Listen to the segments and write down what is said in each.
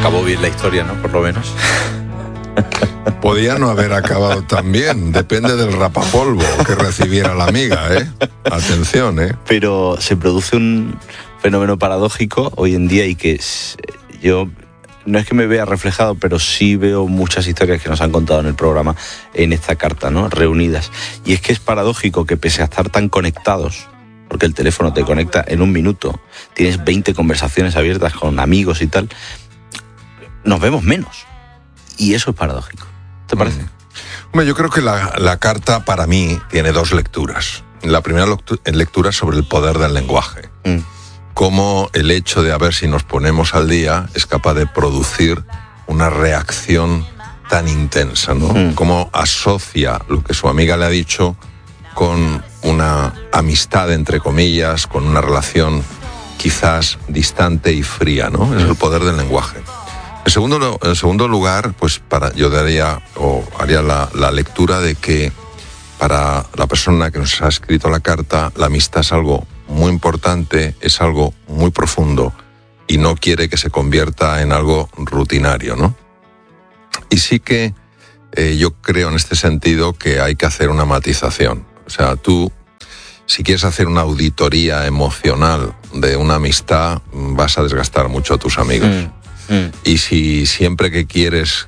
acabó bien la historia, ¿no? Por lo menos. Podía no haber acabado tan bien, depende del rapapolvo que recibiera la amiga, ¿eh? Atención, ¿eh? Pero se produce un fenómeno paradójico hoy en día y que yo no es que me vea reflejado, pero sí veo muchas historias que nos han contado en el programa en esta carta, ¿no? Reunidas. Y es que es paradójico que pese a estar tan conectados, porque el teléfono te conecta en un minuto, tienes 20 conversaciones abiertas con amigos y tal, nos vemos menos. Y eso es paradójico. ¿Te parece? Hombre, yo creo que la carta para mí tiene dos lecturas. La primera lectura es sobre el poder del lenguaje. Cómo el hecho de a ver si nos ponemos al día es capaz de producir una reacción tan intensa, ¿no? Cómo asocia lo que su amiga le ha dicho con una amistad, entre comillas, con una relación quizás distante y fría, ¿no? Es el poder del lenguaje. En segundo lugar, pues yo haría la lectura de que para la persona que nos ha escrito la carta, la amistad es algo muy importante, es algo muy profundo y no quiere que se convierta en algo rutinario, ¿no? Y sí que yo creo en este sentido que hay que hacer una matización. O sea, tú, si quieres hacer una auditoría emocional de una amistad, vas a desgastar mucho a tus amigos. Y si siempre que quieres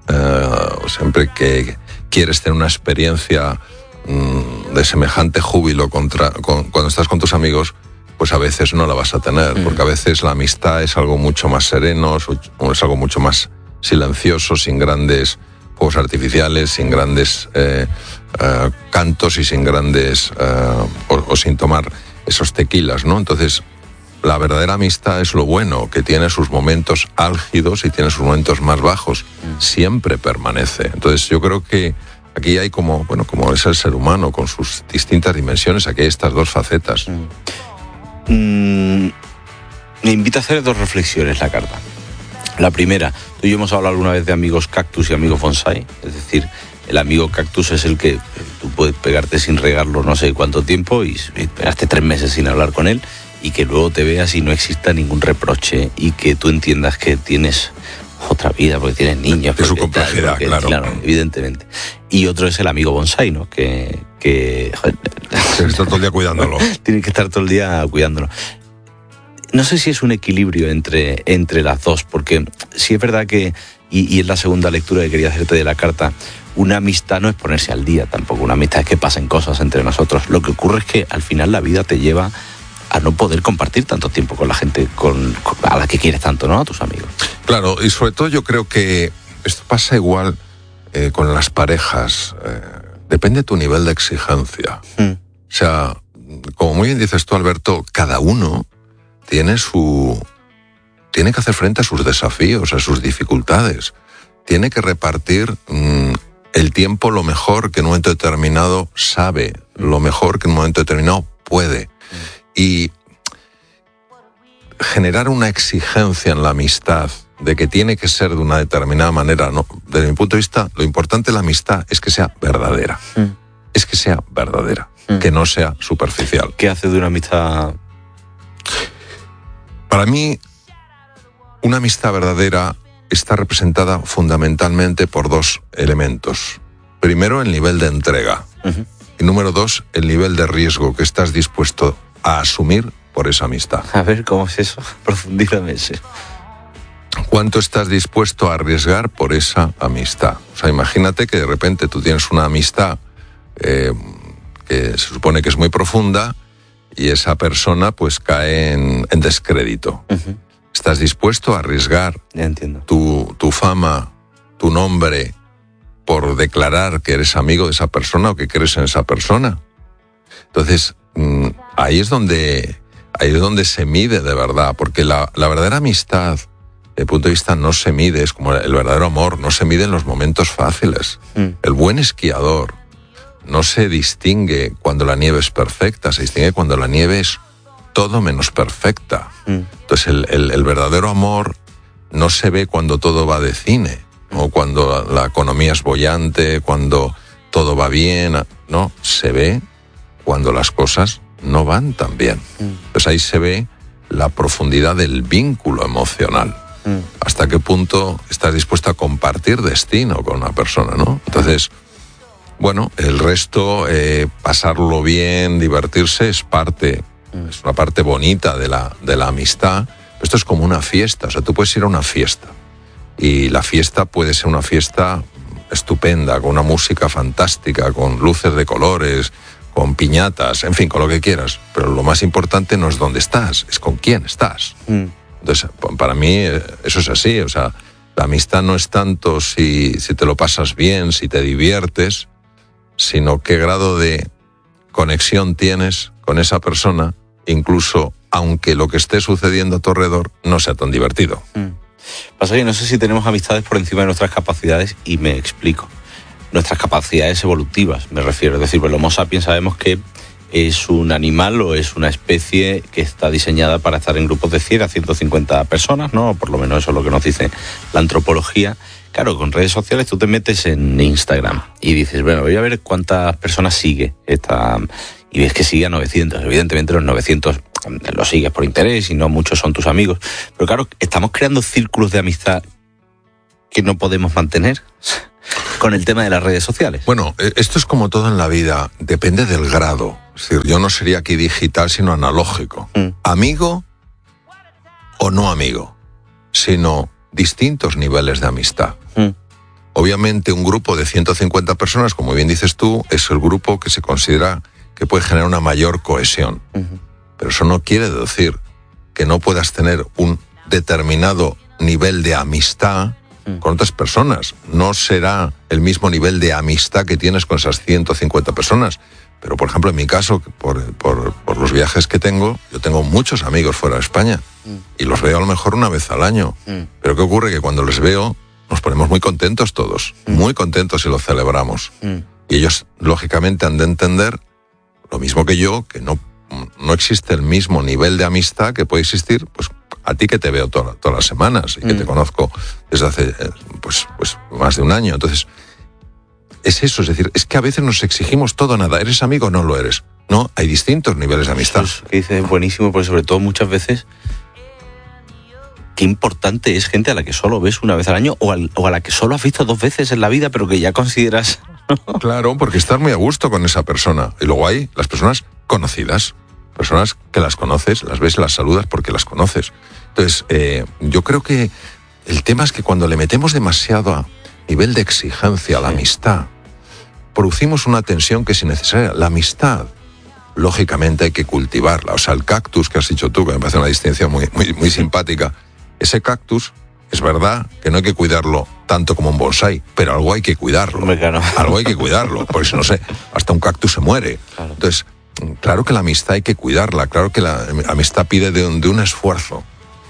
tener una experiencia de semejante júbilo cuando estás con tus amigos, pues a veces no la vas a tener, porque a veces la amistad es algo mucho más sereno, es algo mucho más silencioso, sin grandes fuegos artificiales, sin grandes cantos y sin grandes o sin tomar esos tequilas, ¿no? Entonces, la verdadera amistad es lo bueno, que tiene sus momentos álgidos y tiene sus momentos más bajos. Siempre permanece. Entonces yo creo que aquí hay como es el ser humano, con sus distintas dimensiones, aquí hay estas dos facetas. Me invita a hacer dos reflexiones la carta. La primera, tú y yo hemos hablado alguna vez de amigos cactus y amigos bonsai, es decir, el amigo cactus es el que tú puedes pegarte sin regarlo no sé cuánto tiempo y pegaste 3 meses sin hablar con él, y que luego te veas y no exista ningún reproche y que tú entiendas que tienes otra vida porque tienes niños. De su complejidad, claro. Evidentemente. Y otro es el amigo bonsai, ¿no? Que estar todo el día cuidándolo. Tienes que estar todo el día cuidándolo. No sé si es un equilibrio entre las dos, porque sí es verdad que, y es la segunda lectura que quería hacerte de la carta, una amistad no es ponerse al día tampoco, una amistad es que pasen cosas entre nosotros. Lo que ocurre es que al final la vida te lleva a no poder compartir tanto tiempo con la gente a la que quieres tanto, ¿no? A tus amigos. Claro, y sobre todo yo creo que esto pasa igual con las parejas. Depende de tu nivel de exigencia. O sea, como muy bien dices tú, Alberto, cada uno tiene que hacer frente a sus desafíos, a sus dificultades. Tiene que repartir el tiempo lo mejor que en un momento determinado sabe, lo mejor que en un momento determinado puede. Y generar una exigencia en la amistad de que tiene que ser de una determinada manera, ¿no? Desde mi punto de vista, lo importante de la amistad es que sea verdadera. Es que sea verdadera, que no sea superficial. ¿Qué hace de una amistad? Para mí, una amistad verdadera está representada fundamentalmente por 2 elementos. Primero, el nivel de entrega. Y número 2, el nivel de riesgo que estás dispuesto a asumir por esa amistad. A ver, ¿cómo es eso? Profundízame ese. ¿Cuánto estás dispuesto a arriesgar por esa amistad? O sea, imagínate que de repente tú tienes una amistad que se supone que es muy profunda y esa persona pues cae en descrédito. ¿Estás dispuesto a arriesgar tu fama, tu nombre, por declarar que eres amigo de esa persona o que crees en esa persona? Entonces, ahí es donde se mide de verdad, porque la verdadera amistad, desde el punto de vista, no se mide, es como el verdadero amor, no se mide en los momentos fáciles. El buen esquiador no se distingue cuando la nieve es perfecta, se distingue cuando la nieve es todo menos perfecta. Entonces, el verdadero amor no se ve cuando todo va de cine, o cuando la economía es boyante, cuando todo va bien, no, se ve cuando las cosas no van tan bien. Pues ahí se ve la profundidad del vínculo emocional. Hasta hasta qué punto estás dispuesto a compartir destino con una persona, ¿no? Entonces, bueno, el resto, pasarlo bien, divertirse, es una parte bonita de la amistad. Esto es como una fiesta, o sea, tú puedes ir a una fiesta y la fiesta puede ser una fiesta estupenda, con una música fantástica, con luces de colores, con piñatas, en fin, con lo que quieras. Pero lo más importante no es dónde estás, es con quién estás. Entonces, para mí eso es así, o sea, la amistad no es tanto si te lo pasas bien, si te diviertes, sino qué grado de conexión tienes con esa persona, incluso aunque lo que esté sucediendo a tu alrededor no sea tan divertido. Pasa que no sé si tenemos amistades por encima de nuestras capacidades, y me explico. Nuestras capacidades evolutivas, me refiero. Es decir, el Homo sapiens sabemos que es un animal o es una especie que está diseñada para estar en grupos de 100 a 150 personas, ¿no? Por lo menos eso es lo que nos dice la antropología. Claro, con redes sociales tú te metes en Instagram y dices, bueno, voy a ver cuántas personas sigue esta... Y ves que sigue a 900. Evidentemente los 900 los sigues por interés y no muchos son tus amigos. Pero claro, estamos creando círculos de amistad que no podemos mantener con el tema de las redes sociales. Bueno, esto es como todo en la vida, depende del grado. Es decir, yo no sería aquí digital, sino analógico. Amigo o no amigo, sino distintos niveles de amistad. Obviamente un grupo de 150 personas, como bien dices tú, es el grupo que se considera que puede generar una mayor cohesión. Pero eso no quiere decir que no puedas tener un determinado nivel de amistad con otras personas. No será el mismo nivel de amistad que tienes con esas 150 personas. Pero, por ejemplo, en mi caso, por los viajes que tengo, yo tengo muchos amigos fuera de España y los veo a lo mejor una vez al año. Pero ¿qué ocurre? Que cuando les veo nos ponemos muy contentos todos, muy contentos y lo celebramos. Y ellos, lógicamente, han de entender, lo mismo que yo, que no existe el mismo nivel de amistad que puede existir, pues a ti que te veo todas las semanas y que te conozco desde hace pues más de un año. Entonces, es eso, es decir, es que a veces nos exigimos todo o nada. ¿Eres amigo o no lo eres? No, hay distintos niveles de amistad. Eso que dices es buenísimo, porque sobre todo muchas veces qué importante es gente a la que solo ves una vez al año o a la que solo has visto 2 veces en la vida, pero que ya consideras... Claro, porque estás muy a gusto con esa persona. Y luego hay las personas conocidas, personas que las conoces, las ves, las saludas porque las conoces. Entonces, yo creo que el tema es que cuando le metemos demasiado a nivel de exigencia a la amistad, producimos una tensión que es innecesaria. La amistad, lógicamente, hay que cultivarla. O sea, el cactus que has dicho tú, que me parece una distinción muy simpática, ese cactus, es verdad que no hay que cuidarlo tanto como un bonsái, pero algo hay que cuidarlo. Algo hay que cuidarlo, porque si no sé, hasta un cactus se muere. Claro. Entonces, claro que la amistad hay que cuidarla, claro que la amistad pide de un esfuerzo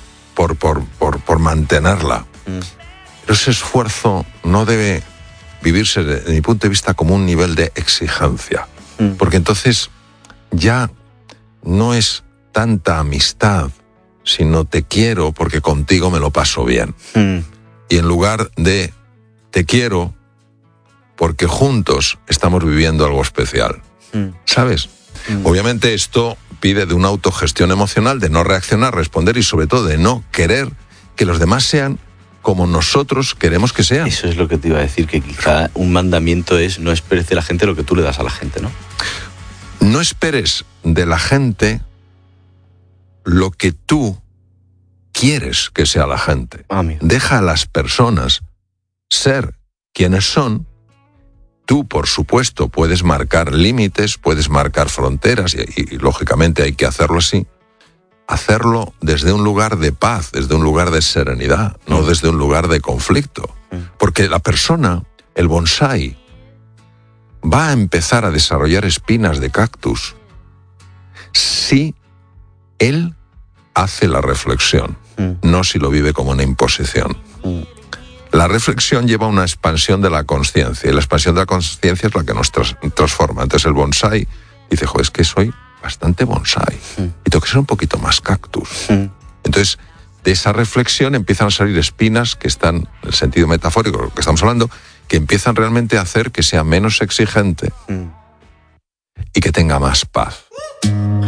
por mantenerla. Pero ese esfuerzo no debe vivirse, desde mi punto de vista, como un nivel de exigencia. Porque entonces ya no es tanta amistad, sino te quiero porque contigo me lo paso bien. Y en lugar de te quiero porque juntos estamos viviendo algo especial. ¿Sabes? Obviamente esto pide de una autogestión emocional, de no reaccionar, responder y sobre todo de no querer que los demás sean como nosotros queremos que sean. Eso es lo que te iba a decir, que quizá un mandamiento es no esperes de la gente lo que tú le das a la gente, ¿no? No esperes de la gente lo que tú quieres que sea la gente. Deja a las personas ser quienes son. Tú, por supuesto, puedes marcar límites, puedes marcar fronteras y lógicamente hay que hacerlo así. Hacerlo desde un lugar de paz, desde un lugar de serenidad, no desde un lugar de conflicto. Porque la persona, el bonsái, va a empezar a desarrollar espinas de cactus si él hace la reflexión, no si lo vive como una imposición. La reflexión lleva a una expansión de la consciencia, y la expansión de la consciencia es la que nos transforma. Entonces el bonsái dice, joder, es que soy bastante bonsái y tengo que ser un poquito más cactus. Entonces, de esa reflexión empiezan a salir espinas que están, en el sentido metafórico de lo que estamos hablando, que empiezan realmente a hacer que sea menos exigente y que tenga más paz.